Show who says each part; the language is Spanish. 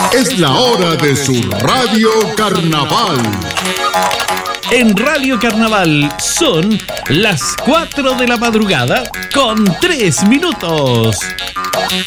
Speaker 1: Es la hora de su Radio Carnaval.
Speaker 2: En Radio Carnaval son las 4 de la madrugada con 3 minutos.